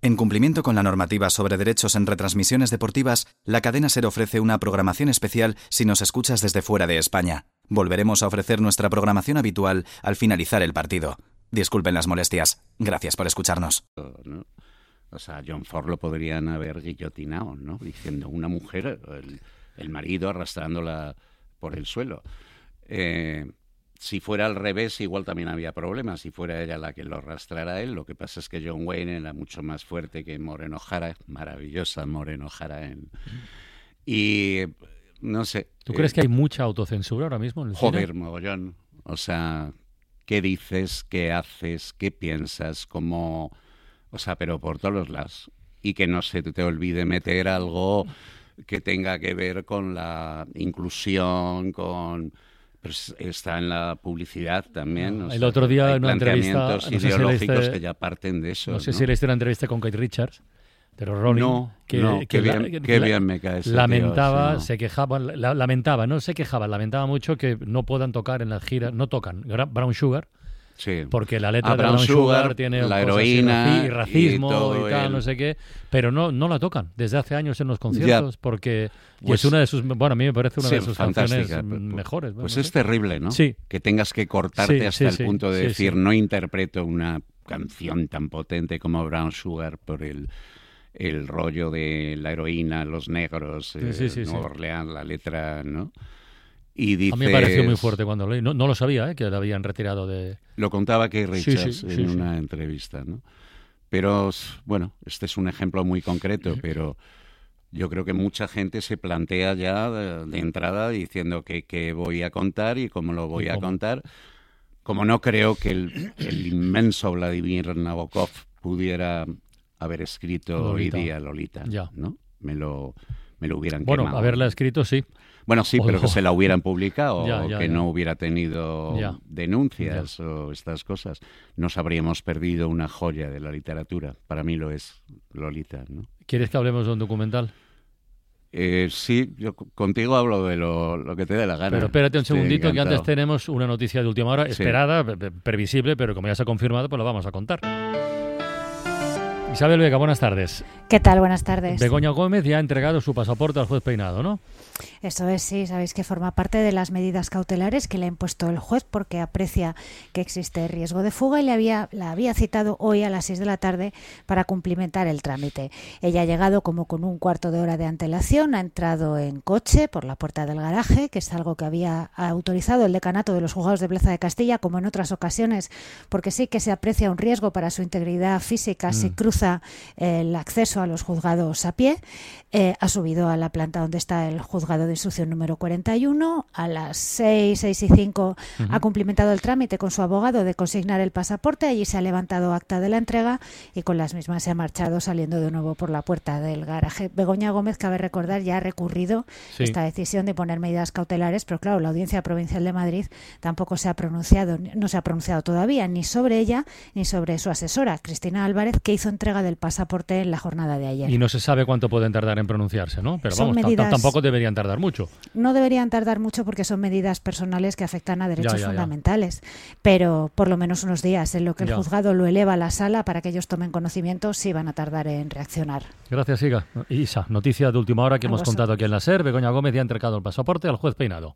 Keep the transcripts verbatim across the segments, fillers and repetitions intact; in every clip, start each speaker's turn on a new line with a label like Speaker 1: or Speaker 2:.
Speaker 1: En cumplimiento con la normativa sobre derechos en retransmisiones deportivas, la cadena SER ofrece una programación especial si nos escuchas desde fuera de España. Volveremos a ofrecer nuestra programación habitual al finalizar el partido. Disculpen las molestias. Gracias por escucharnos.
Speaker 2: ¿No? O sea, John Ford lo podrían haber guillotinado, ¿no? Diciendo una mujer, el, el marido arrastrándola por el suelo. Eh, si fuera al revés, igual también había problemas. Si fuera ella la que lo arrastrara a él, lo que pasa es que John Wayne era mucho más fuerte que Maureen O'Hara, maravillosa Maureen O'Hara. En... Y no sé.
Speaker 3: ¿Tú eh, crees que hay mucha autocensura ahora mismo en el
Speaker 2: joder,
Speaker 3: cine?
Speaker 2: mogollón. O sea, ¿qué dices? ¿Qué haces? ¿Qué piensas? ¿Cómo...? O sea, pero por todos los lados. Y que no se te olvide meter algo que tenga que ver con la inclusión, con... Pues está en la publicidad también.
Speaker 3: No,
Speaker 2: o
Speaker 3: el
Speaker 2: sea,
Speaker 3: otro día
Speaker 2: hay
Speaker 3: en una entrevista...
Speaker 2: planteamientos
Speaker 3: no sé
Speaker 2: ideológicos
Speaker 3: si leíste,
Speaker 2: que ya parten de eso.
Speaker 3: No sé
Speaker 2: ¿no?
Speaker 3: si leíste una entrevista con Kate Richards, pero Rolling...
Speaker 2: No,
Speaker 3: que,
Speaker 2: no,
Speaker 3: que
Speaker 2: qué,
Speaker 3: la,
Speaker 2: bien,
Speaker 3: que
Speaker 2: qué
Speaker 3: la,
Speaker 2: bien me cae ese
Speaker 3: lamentaba,
Speaker 2: tío, sí, no.
Speaker 3: se quejaba, la, lamentaba, no se quejaba, lamentaba mucho que no puedan tocar en las giras, no tocan Brown Sugar,
Speaker 2: sí.
Speaker 3: porque la letra
Speaker 2: ah,
Speaker 3: de Brown Sugar, Sugar tiene
Speaker 2: la
Speaker 3: cosas
Speaker 2: heroína
Speaker 3: y racismo y, y tal,
Speaker 2: el...
Speaker 3: no sé qué, pero no, no la tocan desde hace años en los conciertos, ya. porque pues, es una de sus, bueno, a mí me parece una
Speaker 2: sí,
Speaker 3: de sus canciones mejores.
Speaker 2: Pues
Speaker 3: bueno,
Speaker 2: es
Speaker 3: sí.
Speaker 2: terrible, ¿no?
Speaker 3: Sí.
Speaker 2: Que tengas que cortarte
Speaker 3: sí,
Speaker 2: hasta
Speaker 3: sí,
Speaker 2: el
Speaker 3: sí,
Speaker 2: punto de
Speaker 3: sí,
Speaker 2: decir,
Speaker 3: sí.
Speaker 2: no interpreto una canción tan potente como Brown Sugar por el... el rollo de la heroína, los negros, eh,
Speaker 3: sí, sí, sí,
Speaker 2: Nueva
Speaker 3: sí.
Speaker 2: Orleans, la letra, ¿no? Y dices,
Speaker 3: a mí me pareció muy fuerte cuando lo leí. No, no lo sabía, ¿eh? Que la habían retirado de...
Speaker 2: Lo contaba Keith Richards
Speaker 3: sí, sí,
Speaker 2: en
Speaker 3: sí,
Speaker 2: una
Speaker 3: sí.
Speaker 2: entrevista, ¿no? Pero, bueno, este es un ejemplo muy concreto, pero yo creo que mucha gente se plantea ya de, de entrada diciendo que, que voy a contar y cómo lo voy a contar. Como no creo que el, el inmenso Vladimir Nabokov pudiera haber escrito Lolita. Hoy día Lolita,
Speaker 3: ya.
Speaker 2: ¿no? Me lo, me lo hubieran
Speaker 3: bueno,
Speaker 2: quemado.
Speaker 3: Bueno, haberla escrito, sí.
Speaker 2: Bueno, sí,
Speaker 3: o,
Speaker 2: pero que se la hubieran publicado
Speaker 3: ya,
Speaker 2: o
Speaker 3: ya,
Speaker 2: que
Speaker 3: ya.
Speaker 2: no hubiera tenido
Speaker 3: ya.
Speaker 2: denuncias
Speaker 3: ya.
Speaker 2: o estas cosas. Nos habríamos perdido una joya de la literatura. Para mí lo es Lolita, ¿no?
Speaker 3: ¿Quieres que hablemos de un documental?
Speaker 2: Eh, sí, yo contigo hablo de lo, lo que te dé la gana.
Speaker 3: Pero espérate un segundito,
Speaker 2: encantado.
Speaker 3: que antes tenemos una noticia de última hora,
Speaker 2: sí.
Speaker 3: esperada, previsible, pero como ya se ha confirmado, pues la vamos a contar. Isabel Vega, buenas tardes.
Speaker 4: ¿Qué tal? Buenas tardes.
Speaker 3: Begoña Gómez ya ha entregado su pasaporte al juez Peinado, ¿no?
Speaker 4: Eso es, sí. Sabéis que forma parte de las medidas cautelares que le ha impuesto el juez porque aprecia que existe riesgo de fuga y le había, la había citado hoy a las seis de la tarde para cumplimentar el trámite. Ella ha llegado como con un cuarto de hora de antelación, ha entrado en coche por la puerta del garaje, que es algo que había autorizado el decanato de los juzgados de Plaza de Castilla, como en otras ocasiones, porque sí que se aprecia un riesgo para su integridad física mm. si cruza el acceso a los juzgados a pie. Eh, ha subido a la planta donde está el juzgado de instrucción número cuarenta y uno. A las seis, seis y cinco uh-huh. ha cumplimentado el trámite con su abogado de consignar el pasaporte. Allí se ha levantado acta de la entrega y con las mismas se ha marchado saliendo de nuevo por la puerta del garaje. Begoña Gómez, cabe recordar, ya ha recurrido sí. esta decisión de poner medidas cautelares, pero claro, la Audiencia Provincial de Madrid tampoco se ha pronunciado, no se ha pronunciado todavía ni sobre ella ni sobre su asesora, Cristina Álvarez, que hizo entrega del pasaporte en la jornada de ayer.
Speaker 3: Y no se sabe cuánto pueden tardar en pronunciarse, ¿no? Pero
Speaker 4: son
Speaker 3: vamos,
Speaker 4: medidas,
Speaker 3: tampoco deberían tardar mucho.
Speaker 4: No deberían tardar mucho porque son medidas personales que afectan a derechos
Speaker 3: ya, ya,
Speaker 4: fundamentales, ya. pero por lo menos unos días en lo que el
Speaker 3: ya.
Speaker 4: juzgado lo eleva a la sala para que ellos tomen conocimiento, sí van a tardar en reaccionar.
Speaker 3: Gracias, Iga. Isa, noticia de última hora que
Speaker 4: a
Speaker 3: hemos
Speaker 4: vosotros.
Speaker 3: contado aquí en la SER. Begoña Gómez ya ha entregado el pasaporte al juez Peinado.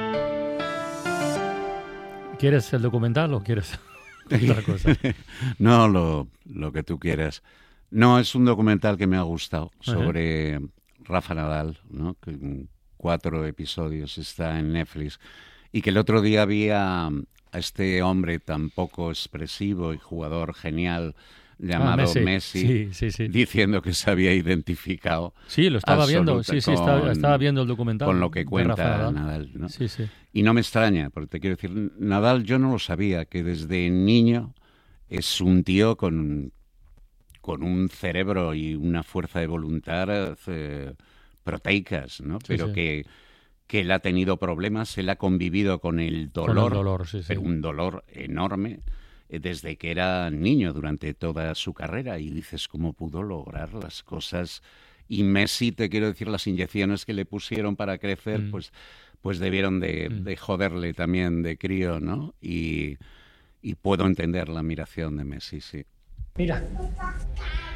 Speaker 3: ¿Quieres el documental o quieres otra cosa?
Speaker 2: No, lo, lo que tú quieras. No, es un documental que me ha gustado sobre uh-huh. Rafa Nadal, ¿no? Que en cuatro episodios está en Netflix. Y que el otro día había a este hombre tan poco expresivo y jugador genial llamado
Speaker 3: ah, Messi,
Speaker 2: Messi,
Speaker 3: sí, sí, sí.
Speaker 2: diciendo que se había identificado.
Speaker 3: Sí, lo estaba viendo, sí, sí, estaba, estaba viendo el documental.
Speaker 2: Con lo que cuenta
Speaker 3: Nadal,
Speaker 2: Nadal, ¿no?
Speaker 3: Sí, sí.
Speaker 2: Y no me extraña, porque te quiero decir, Nadal yo no lo sabía, que desde niño es un tío con, con un cerebro y una fuerza de voluntad eh, proteicas, ¿no?
Speaker 3: Sí,
Speaker 2: Pero
Speaker 3: sí.
Speaker 2: que... que él ha tenido problemas, él ha convivido con el dolor,
Speaker 3: con el dolor sí, sí.
Speaker 2: pero un dolor enorme desde que era niño durante toda su carrera, y dices cómo pudo lograr las cosas. Y Messi, te quiero decir, las inyecciones que le pusieron para crecer, mm. pues, pues debieron de, mm. de joderle también de crío, ¿no? Y, y puedo entender la admiración de Messi, sí.
Speaker 3: Mira.